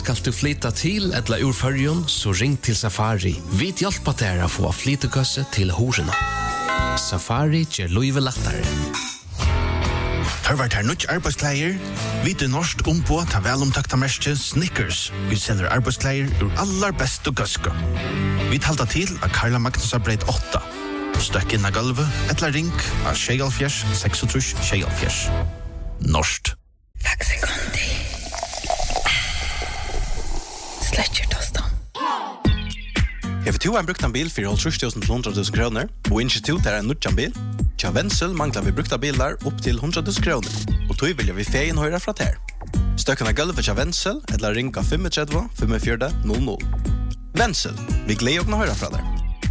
Skal du flytta till eller ur Førjun, så ring till Safari. Vi hjälper dig att få flyttekösse till horena. Safari ger livet lättare. Hörvart här nuch arbetskläder. Vi till norskt på ta välomtakta märke Snickers. Vi säljer arbetskläder ur allar bästa göska. Vi talta till att Karla Magnus breit 8. Støkk inn av gulvet, etla ring av 76 36 76. Norskt. Faxe Conti. Sletcher tostan. Hever du en brukt en bil for 30.000 kroner, og institut en nødjan bil? Tja Vensel manglar vi brukta bilar opp til 100.000 kroner, og tog vilja vi feien høyre fra ter. Støkken av gulvet tja Vensel, etla ring av 35 45 00. Vensel, vi gleder å høyre fra der.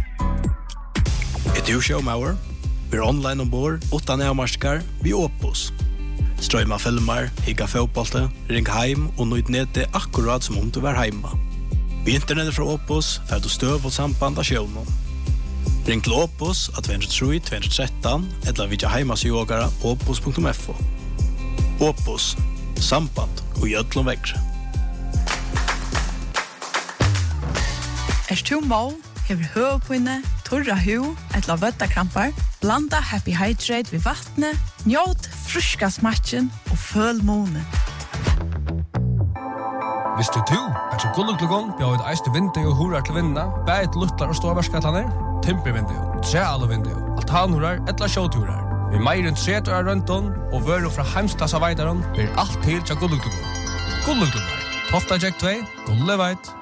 Et showmauer, vi online ombord, 8 nærmarskar, vi Opus. Strøyma filmer, higga fotbollte, ring heim og nøyd nede akkurat som om du var heima. Vi internettet fra Opus, fer du støv og samband av sjøvnen. Ring til Opus av 203-213, eller vidja heimasjogara opus.fo. Opus, samband og gjødlom vekkre. Er du mål, hever høvpinne, torra hu, etla vøttakrampar, blanda Happy Hydrate ved vattnet, njåt friska smatchen og føl måne. Visste du at så gulluglugon bjør et eiste vindu og hurar til vinna, bæt luttlar og ståverskatlaner, timpervindu, trealuvindu, altanhurar, etla sjåturar. Vi meir enn 30 år rønton, og vøru fra heimstassa veitaron, blir alt til til gulluglugon. Gulluglugon, Tofta Jack 2, Gulleveit.